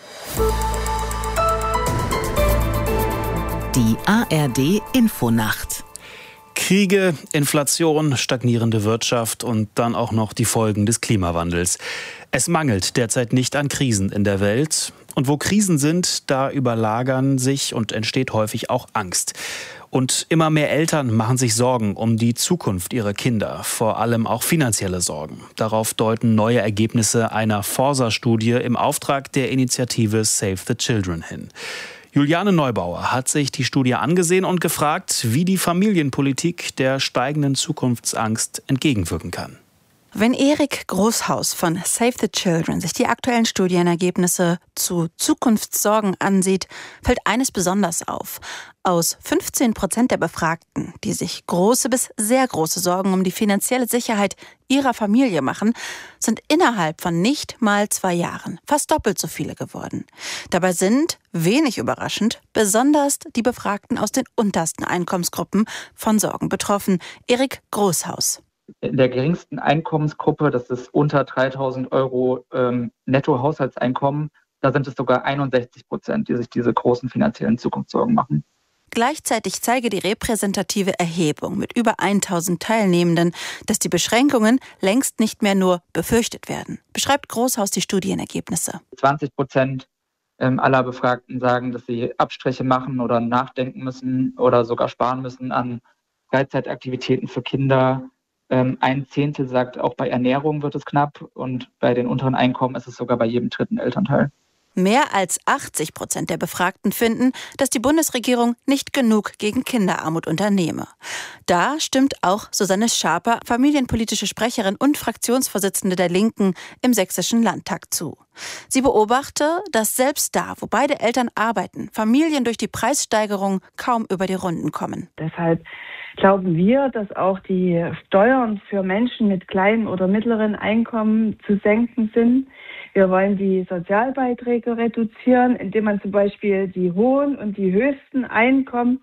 Die A R D Infonacht.
Kriege, Inflation, stagnierende Wirtschaft und dann auch noch die Folgen des Klimawandels. Es mangelt derzeit nicht an Krisen in der Welt. Und wo Krisen sind, da überlagern sich und entsteht häufig auch Angst. Und immer mehr Eltern machen sich Sorgen um die Zukunft ihrer Kinder, vor allem auch finanzielle Sorgen. Darauf deuten neue Ergebnisse einer Forsa-Studie im Auftrag der Initiative Save the Children hin. Juliane Neubauer hat sich die Studie angesehen und gefragt, wie die Familienpolitik der steigenden Zukunftsangst entgegenwirken kann.
Wenn Erik Großhaus von Save the Children sich die aktuellen Studienergebnisse zu Zukunftssorgen ansieht, fällt eines besonders auf. Aus fünfzehn Prozent der Befragten, die sich große bis sehr große Sorgen um die finanzielle Sicherheit ihrer Familie machen, sind innerhalb von nicht mal zwei Jahren fast doppelt so viele geworden. Dabei sind, wenig überraschend, besonders die Befragten aus den untersten Einkommensgruppen von Sorgen betroffen. Erik Großhaus.
In der geringsten Einkommensgruppe, das ist unter dreitausend Euro ähm, Nettohaushaltseinkommen, da sind es sogar einundsechzig Prozent, die sich diese großen finanziellen Zukunftssorgen machen.
Gleichzeitig zeige die repräsentative Erhebung mit über tausend Teilnehmenden, dass die Beschränkungen längst nicht mehr nur befürchtet werden, beschreibt Großhaus die Studienergebnisse.
zwanzig Prozent aller Befragten sagen, dass sie Abstriche machen oder nachdenken müssen oder sogar sparen müssen an Freizeitaktivitäten für Kinder. Ein Zehntel sagt, auch bei Ernährung wird es knapp und bei den unteren Einkommen ist es sogar bei jedem dritten Elternteil.
Mehr als achtzig Prozent der Befragten finden, dass die Bundesregierung nicht genug gegen Kinderarmut unternehme. Da stimmt auch Susanne Schaper, familienpolitische Sprecherin und Fraktionsvorsitzende der Linken im Sächsischen Landtag zu. Sie beobachte, dass selbst da, wo beide Eltern arbeiten, Familien durch die Preissteigerung kaum über die Runden kommen.
Deshalb glauben wir, dass auch die Steuern für Menschen mit kleinen oder mittleren Einkommen zu senken sind. Wir wollen die Sozialbeiträge reduzieren, indem man zum Beispiel die hohen und die höchsten Einkommen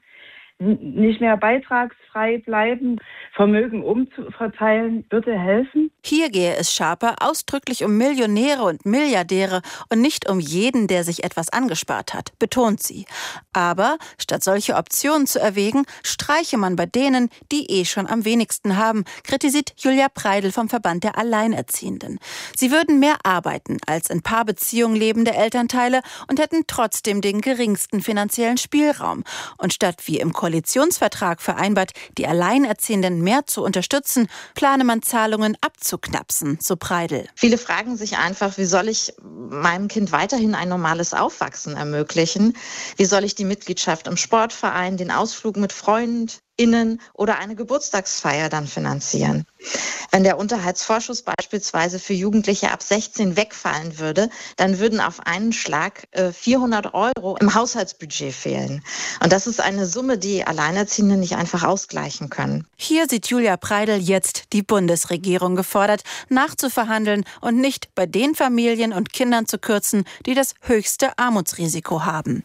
nicht mehr beitragsfrei bleiben. Vermögen umzuverteilen würde helfen.
Hier gehe es Schaper ausdrücklich um Millionäre und Milliardäre und nicht um jeden, der sich etwas angespart hat, betont sie. Aber statt solche Optionen zu erwägen, streiche man bei denen, die eh schon am wenigsten haben, kritisiert Julia Preidl vom Verband der Alleinerziehenden. Sie würden mehr arbeiten als in Paarbeziehungen lebende Elternteile und hätten trotzdem den geringsten finanziellen Spielraum. Und statt wie im Koalitionsvertrag vereinbart, die Alleinerziehenden mehr zu unterstützen, plane man Zahlungen abzuknapsen, so Preidl.
Viele fragen sich einfach, wie soll ich meinem Kind weiterhin ein normales Aufwachsen ermöglichen? Wie soll ich die Mitgliedschaft im Sportverein, den Ausflug mit FreundInnen oder eine Geburtstagsfeier dann finanzieren? Wenn der Unterhaltsvorschuss beispielsweise für Jugendliche ab sechzehn wegfallen würde, dann würden auf einen Schlag äh, vierhundert Euro im Haushaltsbudget fehlen. Und das ist eine Summe, die Alleinerziehende nicht einfach ausgleichen können.
Hier sieht Julia Preidl jetzt die Bundesregierung gefordert, nachzuverhandeln und nicht bei den Familien und Kindern zu kürzen, die das höchste Armutsrisiko haben.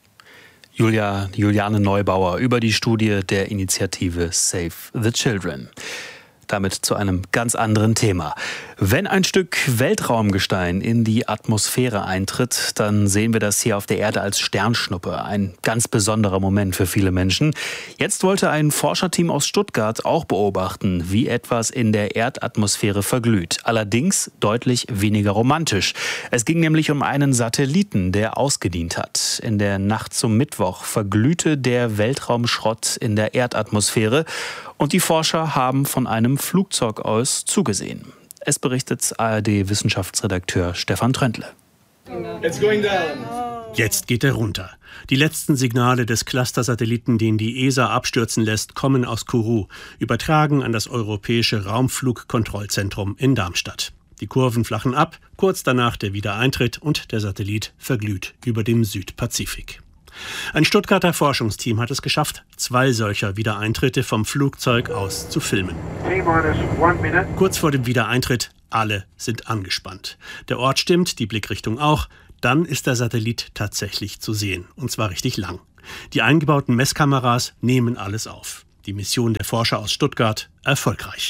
Julia, Juliane Neubauer über die Studie der Initiative Save the Children. Damit zu einem ganz anderen Thema. Wenn ein Stück Weltraumgestein in die Atmosphäre eintritt, dann sehen wir das hier auf der Erde als Sternschnuppe. Ein ganz besonderer Moment für viele Menschen. Jetzt wollte ein Forscherteam aus Stuttgart auch beobachten, wie etwas in der Erdatmosphäre verglüht. Allerdings deutlich weniger romantisch. Es ging nämlich um einen Satelliten, der ausgedient hat. In der Nacht zum Mittwoch verglühte der Weltraumschrott in der Erdatmosphäre. Und die Forscher haben von einem Flugzeug aus zugesehen. Es berichtet A R D-Wissenschaftsredakteur Stefan Tröntle.
It's going down.
Jetzt geht er runter. Die letzten Signale des Cluster-Satelliten, den die E S A abstürzen lässt, kommen aus Kourou, übertragen an das Europäische Raumflugkontrollzentrum in Darmstadt. Die Kurven flachen ab, kurz danach der Wiedereintritt und der Satellit verglüht über dem Südpazifik. Ein Stuttgarter Forschungsteam hat es geschafft, zwei solcher Wiedereintritte vom Flugzeug aus zu filmen. Kurz vor dem Wiedereintritt, alle sind angespannt. Der Ort stimmt, die Blickrichtung auch. Dann ist der Satellit tatsächlich zu sehen, und zwar richtig lang. Die eingebauten Messkameras nehmen alles auf. Die Mission der Forscher aus Stuttgart erfolgreich.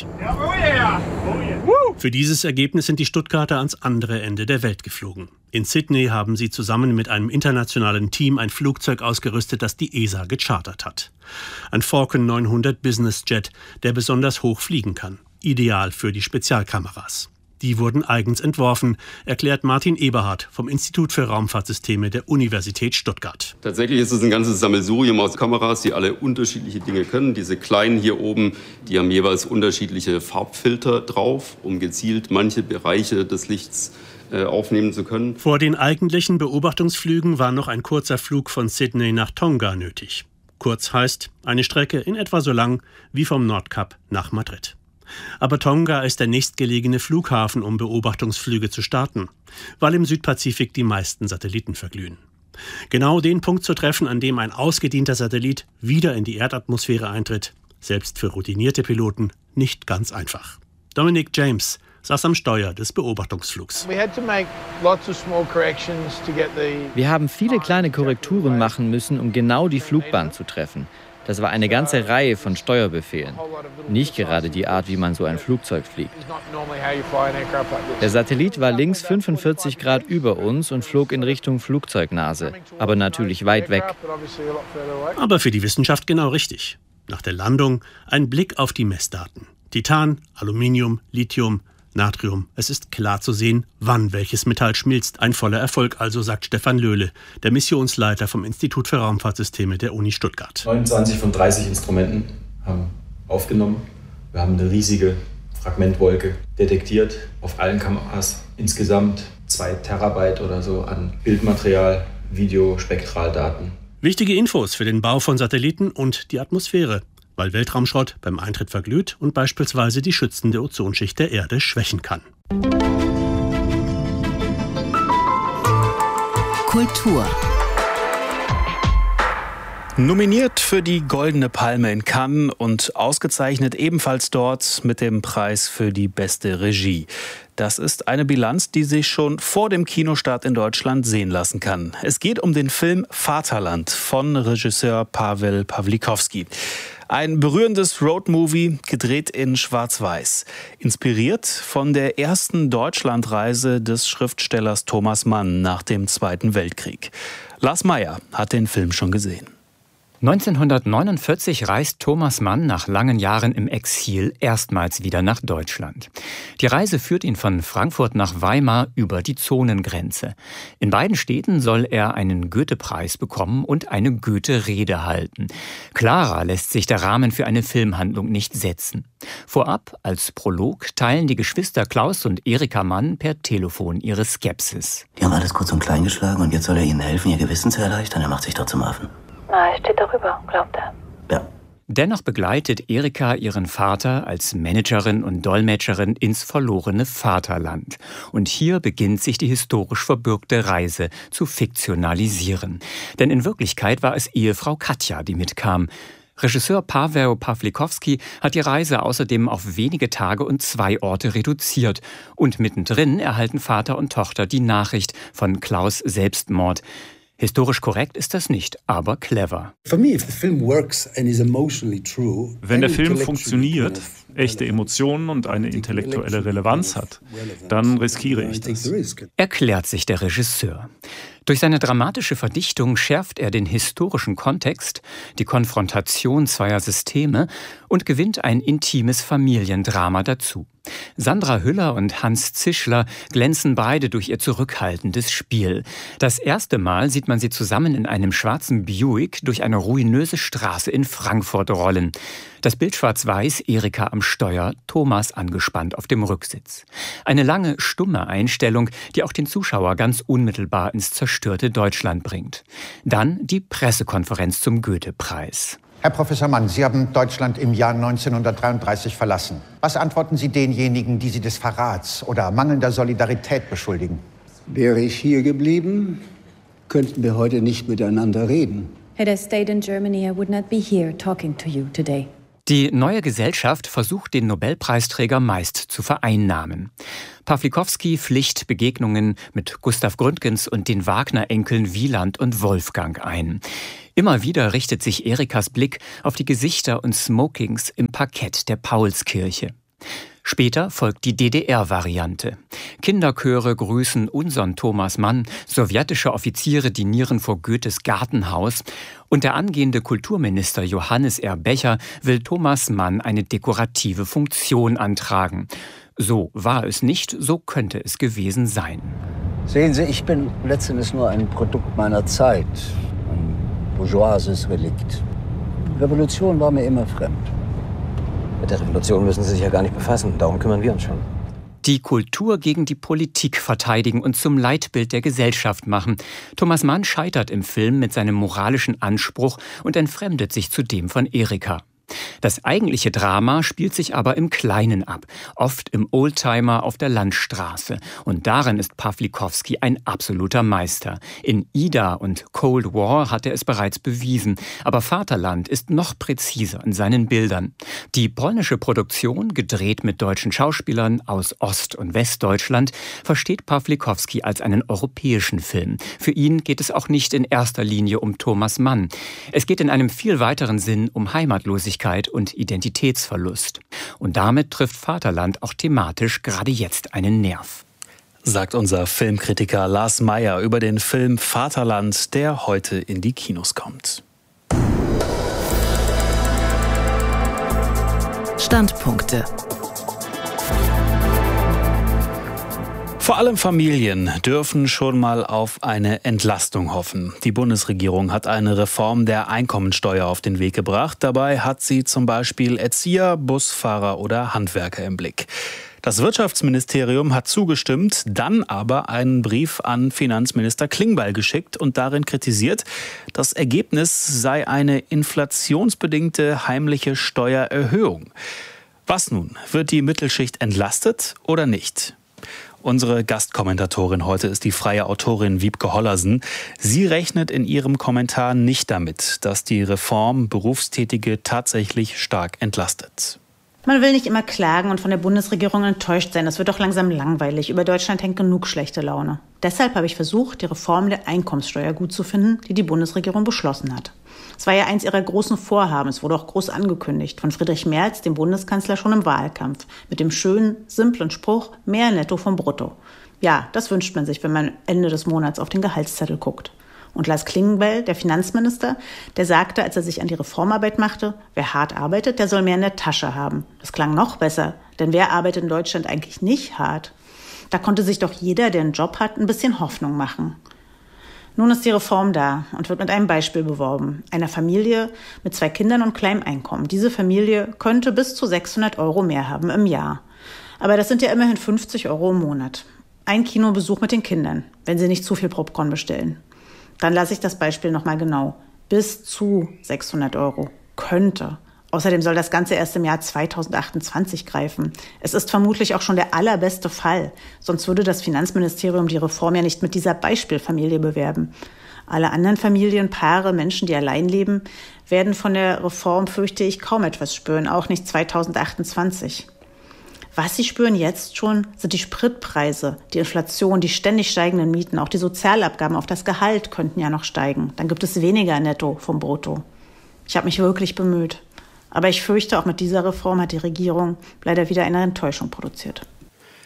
Für dieses Ergebnis sind die Stuttgarter ans andere Ende der Welt geflogen. In Sydney haben sie zusammen mit einem internationalen Team ein Flugzeug ausgerüstet, das die E S A gechartert hat. Ein Falcon neunhundert Business Jet, der besonders hoch fliegen kann. Ideal für die Spezialkameras. Die wurden eigens entworfen, erklärt Martin Eberhardt vom Institut für Raumfahrtsysteme der Universität Stuttgart.
Tatsächlich ist es ein ganzes Sammelsurium aus Kameras, die alle unterschiedliche Dinge können. Diese kleinen hier oben, die haben jeweils unterschiedliche Farbfilter drauf, um gezielt manche Bereiche des Lichts äh, aufnehmen zu können.
Vor den eigentlichen Beobachtungsflügen war noch ein kurzer Flug von Sydney nach Tonga nötig. Kurz heißt eine Strecke in etwa so lang wie vom Nordkap nach Madrid. Aber Tonga ist der nächstgelegene Flughafen, um Beobachtungsflüge zu starten, weil im Südpazifik die meisten Satelliten verglühen. Genau den Punkt zu treffen, an dem ein ausgedienter Satellit wieder in die Erdatmosphäre eintritt, selbst für routinierte Piloten nicht ganz einfach. Dominic James saß am Steuer des Beobachtungsflugs.
Wir haben viele kleine Korrekturen machen müssen, um genau die Flugbahn zu treffen. Das war eine ganze Reihe von Steuerbefehlen. Nicht gerade die Art, wie man so ein Flugzeug fliegt. Der Satellit war links fünfundvierzig Grad über uns und flog in Richtung Flugzeugnase, aber natürlich weit weg.
Aber für die Wissenschaft genau richtig. Nach der Landung ein Blick auf die Messdaten. Titan, Aluminium, Lithium, Natrium. Es ist klar zu sehen, wann welches Metall schmilzt. Ein voller Erfolg also, sagt Stefan Löhle, der Missionsleiter vom Institut für Raumfahrtsysteme der Uni Stuttgart.
neunundzwanzig von dreißig Instrumenten haben aufgenommen. Wir haben eine riesige Fragmentwolke detektiert auf allen Kameras. Insgesamt zwei Terabyte oder so an Bildmaterial, Videospektraldaten.
Wichtige Infos für den Bau von Satelliten und die Atmosphäre, weil Weltraumschrott beim Eintritt verglüht und beispielsweise die schützende Ozonschicht der Erde schwächen kann.
Kultur.
Nominiert für die Goldene Palme in Cannes und ausgezeichnet ebenfalls dort mit dem Preis für die beste Regie. Das ist eine Bilanz, die sich schon vor dem Kinostart in Deutschland sehen lassen kann. Es geht um den Film Vaterland von Regisseur Paweł Pawlikowski. Ein berührendes Roadmovie, gedreht in Schwarz-Weiß. Inspiriert von der ersten Deutschlandreise des Schriftstellers Thomas Mann nach dem Zweiten Weltkrieg. Lars Meyer hat den Film schon gesehen.
neunzehnhundertneunundvierzig reist Thomas Mann nach langen Jahren im Exil erstmals wieder nach Deutschland. Die Reise führt ihn von Frankfurt nach Weimar über die Zonengrenze. In beiden Städten soll er einen Goethe-Preis bekommen und eine Goethe-Rede halten. Klarer lässt sich der Rahmen für eine Filmhandlung nicht setzen. Vorab, als Prolog, teilen die Geschwister Klaus und Erika Mann per Telefon ihre Skepsis.
Die haben alles kurz und klein geschlagen und jetzt soll er ihnen helfen, ihr Gewissen zu erleichtern. Er macht sich doch zum Affen.
Na, er steht darüber, glaubt er.
Ja.
Dennoch begleitet Erika ihren Vater als Managerin und Dolmetscherin ins verlorene Vaterland. Und hier beginnt sich die historisch verbürgte Reise zu fiktionalisieren. Denn in Wirklichkeit war es Ehefrau Katja, die mitkam. Regisseur Paweł Pawlikowski hat die Reise außerdem auf wenige Tage und zwei Orte reduziert. Und mittendrin erhalten Vater und Tochter die Nachricht von Klaus' Selbstmord. Historisch korrekt ist das nicht, aber clever.
Wenn der Film funktioniert, echte Emotionen und eine intellektuelle Relevanz hat, dann riskiere ich das.
Erklärt sich der Regisseur. Durch seine dramatische Verdichtung schärft er den historischen Kontext, die Konfrontation zweier Systeme und gewinnt ein intimes Familiendrama dazu. Sandra Hüller und Hans Zischler glänzen beide durch ihr zurückhaltendes Spiel. Das erste Mal sieht man sie zusammen in einem schwarzen Buick durch eine ruinöse Straße in Frankfurt rollen. Das Bild schwarz-weiß, Erika am Steuer, Thomas angespannt auf dem Rücksitz. Eine lange, stumme Einstellung, die auch den Zuschauer ganz unmittelbar ins zerstörte Deutschland bringt. Dann die Pressekonferenz zum Goethe-Preis.
Herr Professor Mann, Sie haben Deutschland im Jahr neunzehnhundertdreiunddreißig verlassen. Was antworten Sie denjenigen, die Sie des Verrats oder mangelnder Solidarität beschuldigen?
Wäre ich hier geblieben, könnten wir heute nicht miteinander reden.
Had I stayed in Germany, I would not be here talking to you today.
Die neue Gesellschaft versucht, den Nobelpreisträger meist zu vereinnahmen. Pawlikowski pflicht Begegnungen mit Gustav Gründgens und den Wagner-Enkeln Wieland und Wolfgang ein. Immer wieder richtet sich Erikas Blick auf die Gesichter und Smokings im Parkett der Paulskirche. Später folgt die D D R-Variante. Kinderchöre grüßen unseren Thomas Mann, sowjetische Offiziere dinieren vor Goethes Gartenhaus und der angehende Kulturminister Johannes R. Becher will Thomas Mann eine dekorative Funktion antragen. So war es nicht, so könnte es gewesen sein.
Sehen Sie, ich bin letztendlich nur ein Produkt meiner Zeit, ein bourgeoises Relikt. Revolution war mir immer fremd.
Mit der Revolution müssen Sie sich ja gar nicht befassen, darum kümmern wir uns schon.
Die Kultur gegen die Politik verteidigen und zum Leitbild der Gesellschaft machen. Thomas Mann scheitert im Film mit seinem moralischen Anspruch und entfremdet sich zudem von Erika. Das eigentliche Drama spielt sich aber im Kleinen ab, oft im Oldtimer auf der Landstraße. Und darin ist Pawlikowski ein absoluter Meister. In Ida und Cold War hat er es bereits bewiesen. Aber Vaterland ist noch präziser in seinen Bildern. Die polnische Produktion, gedreht mit deutschen Schauspielern aus Ost- und Westdeutschland, versteht Pawlikowski als einen europäischen Film. Für ihn geht es auch nicht in erster Linie um Thomas Mann. Es geht in einem viel weiteren Sinn um Heimatlosigkeit und Identitätsverlust. Und damit trifft Vaterland auch thematisch gerade jetzt einen Nerv.
Sagt unser Filmkritiker Lars Meyer über den Film Vaterland, der heute in die Kinos kommt.
Standpunkte.
Vor allem Familien dürfen schon mal auf eine Entlastung hoffen. Die Bundesregierung hat eine Reform der Einkommensteuer auf den Weg gebracht. Dabei hat sie zum Beispiel Erzieher, Busfahrer oder Handwerker im Blick. Das Wirtschaftsministerium hat zugestimmt, dann aber einen Brief an Finanzminister Klingbeil geschickt und darin kritisiert, das Ergebnis sei eine inflationsbedingte heimliche Steuererhöhung. Was nun? Wird die Mittelschicht entlastet oder nicht? Unsere Gastkommentatorin heute ist die freie Autorin Wiebke Hollersen. Sie rechnet in ihrem Kommentar nicht damit, dass die Reform Berufstätige tatsächlich stark entlastet.
Man will nicht immer klagen und von der Bundesregierung enttäuscht sein. Das wird doch langsam langweilig. Über Deutschland hängt genug schlechte Laune. Deshalb habe ich versucht, die Reform der Einkommenssteuer gut zu finden, die die Bundesregierung beschlossen hat. Es war ja eins ihrer großen Vorhaben. Es wurde auch groß angekündigt von Friedrich Merz, dem Bundeskanzler, schon im Wahlkampf. Mit dem schönen, simplen Spruch, mehr Netto vom Brutto. Ja, das wünscht man sich, wenn man Ende des Monats auf den Gehaltszettel guckt. Und Lars Klingbeil, der Finanzminister, der sagte, als er sich an die Reformarbeit machte, wer hart arbeitet, der soll mehr in der Tasche haben. Das klang noch besser, denn wer arbeitet in Deutschland eigentlich nicht hart? Da konnte sich doch jeder, der einen Job hat, ein bisschen Hoffnung machen. Nun ist die Reform da und wird mit einem Beispiel beworben. Einer Familie mit zwei Kindern und kleinem Einkommen. Diese Familie könnte bis zu sechshundert Euro mehr haben im Jahr. Aber das sind ja immerhin fünfzig Euro im Monat. Ein Kinobesuch mit den Kindern, wenn sie nicht zu viel Popcorn bestellen. Dann lasse ich das Beispiel nochmal genau. Bis zu sechshundert Euro. Könnte. Außerdem soll das Ganze erst im Jahr zweitausendachtundzwanzig greifen. Es ist vermutlich auch schon der allerbeste Fall. Sonst würde das Finanzministerium die Reform ja nicht mit dieser Beispielfamilie bewerben. Alle anderen Familien, Paare, Menschen, die allein leben, werden von der Reform, fürchte ich, kaum etwas spüren. Auch nicht zweitausendachtundzwanzig. Was sie spüren jetzt schon, sind die Spritpreise, die Inflation, die ständig steigenden Mieten. Auch die Sozialabgaben auf das Gehalt könnten ja noch steigen. Dann gibt es weniger Netto vom Brutto. Ich habe mich wirklich bemüht. Aber ich fürchte, auch mit dieser Reform hat die Regierung leider wieder eine Enttäuschung produziert.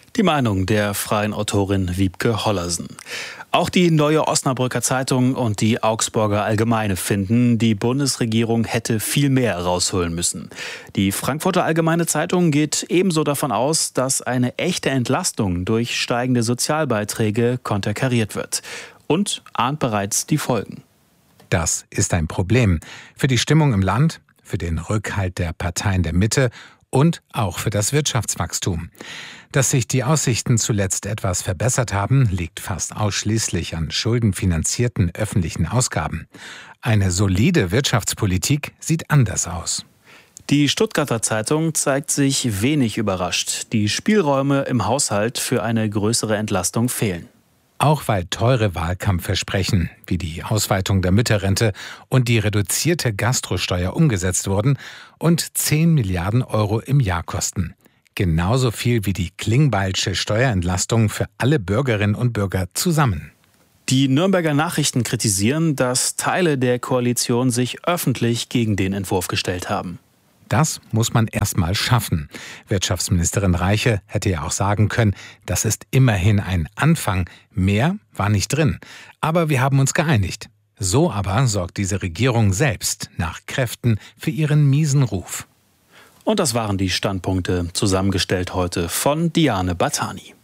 Die Meinung der freien Autorin Wiebke Hollersen. Auch die Neue Osnabrücker Zeitung und die Augsburger Allgemeine finden, die Bundesregierung hätte viel mehr rausholen müssen. Die Frankfurter Allgemeine Zeitung geht ebenso davon aus, dass eine echte Entlastung durch steigende Sozialbeiträge konterkariert wird und ahnt bereits die Folgen.
Das ist ein Problem für die Stimmung im Land, für den Rückhalt der Parteien der Mitte und auch für das Wirtschaftswachstum. Dass sich die Aussichten zuletzt etwas verbessert haben, liegt fast ausschließlich an schuldenfinanzierten öffentlichen Ausgaben. Eine solide Wirtschaftspolitik sieht anders aus.
Die Stuttgarter Zeitung zeigt sich wenig überrascht. Die Spielräume im Haushalt für eine größere Entlastung fehlen.
Auch weil teure Wahlkampfversprechen wie die Ausweitung der Mütterrente und die reduzierte Gastrosteuer umgesetzt wurden und zehn Milliarden Euro im Jahr kosten. Genauso viel wie die Klingbeilsche Steuerentlastung für alle Bürgerinnen und Bürger zusammen.
Die Nürnberger Nachrichten kritisieren, dass Teile der Koalition sich öffentlich gegen den Entwurf gestellt haben.
Das muss man erst mal schaffen. Wirtschaftsministerin Reiche hätte ja auch sagen können, das ist immerhin ein Anfang. Mehr war nicht drin. Aber wir haben uns geeinigt. So aber sorgt diese Regierung selbst nach Kräften für ihren miesen Ruf.
Und das waren die Standpunkte, zusammengestellt heute von Diane Battani.